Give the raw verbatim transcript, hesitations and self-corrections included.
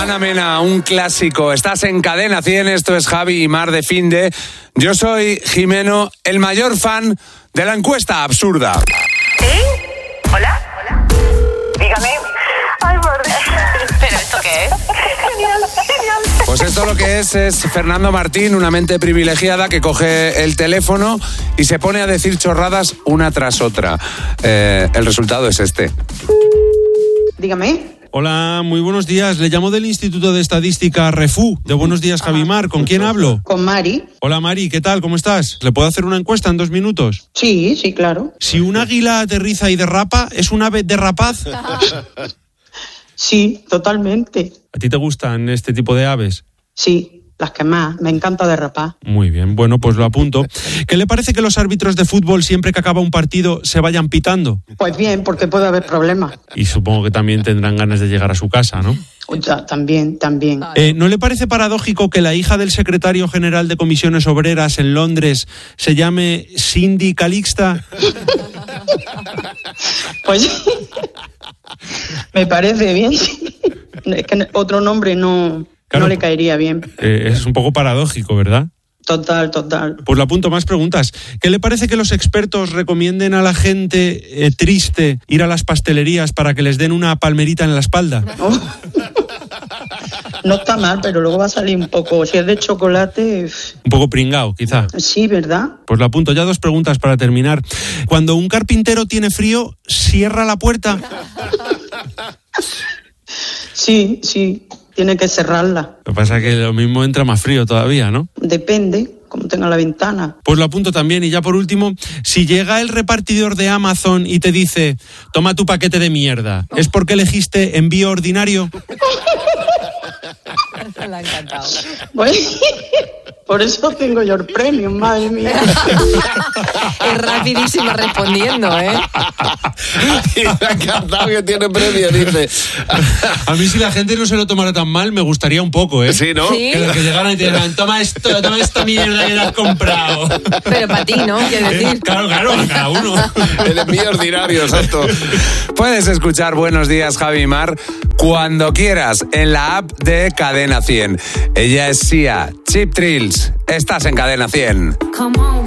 Ana Mena, un clásico. Estás en Cadena cien, esto es Javi y Mar de Finde. Yo soy Jimeno, el mayor fan de la encuesta absurda. ¿Sí? ¿Hola? ¿Hola? Dígame. Ay, por Dios. ¿Pero esto qué es? Genial, genial. Pues esto lo que es es Fernando Martín, una mente privilegiada que coge el teléfono y se pone a decir chorradas una tras otra. Eh, el resultado es este. Dígame. Hola, muy buenos días. Le llamo del Instituto de Estadística Refu. De Buenos Días, Javimar. ¿Con quién hablo? Con Mari. Hola, Mari. ¿Qué tal? ¿Cómo estás? ¿Le puedo hacer una encuesta en dos minutos? Sí, sí, claro. Si un águila aterriza y derrapa, ¿es un ave derrapaz? Sí, totalmente. ¿A ti te gustan este tipo de aves? Sí, las que más. Me encanta derrapar. Muy bien, bueno, pues lo apunto. ¿Qué le parece que los árbitros de fútbol, siempre que acaba un partido, se vayan pitando? Pues bien, porque puede haber problemas. Y supongo que también tendrán ganas de llegar a su casa, ¿no? Ya, también, también. Eh, ¿No le parece paradójico que la hija del secretario general de Comisiones Obreras en Londres se llame Cindy Calixta? Pues me parece bien. Es que otro nombre no, Claro, no le caería bien. Eh, es un poco paradójico, ¿verdad? Total, total. Pues lo apunto, más preguntas. ¿Qué le parece que los expertos recomienden a la gente eh, triste ir a las pastelerías para que les den una palmerita en la espalda? Oh. No está mal, pero luego va a salir un poco. Si es de chocolate. Un poco pringao, quizá. Sí, ¿verdad? Pues lo apunto. Ya dos preguntas para terminar. Cuando un carpintero tiene frío, ¿cierra la puerta? Sí, sí. Tiene que cerrarla. Lo que pasa es que lo mismo entra más frío todavía, ¿no? Depende, como tenga la ventana. Pues lo apunto también. Y ya por último, si llega el repartidor de Amazon y te dice, toma tu paquete de mierda, ¿es porque elegiste envío ordinario? Le ha encantado. Bueno, por eso tengo yo el premio, madre mía. Es rapidísima respondiendo, ¿eh? Y me ha encantado que tiene premio, dice. A mí, si la gente no se lo tomara tan mal, me gustaría un poco, ¿eh? Sí, ¿no? Sí. Que los que llegaran y te digan, toma esto, toma esta mierda que le has comprado. Pero para ti, ¿no? Quiero decir. Claro, claro, a cada uno. El envío ordinario, exacto. Puedes escuchar Buenos Días, Javi y Mar, cuando quieras, en la app de Cadena cien. Ella es Sia, Chip Thrills. Estás en Cadena cien. Come on,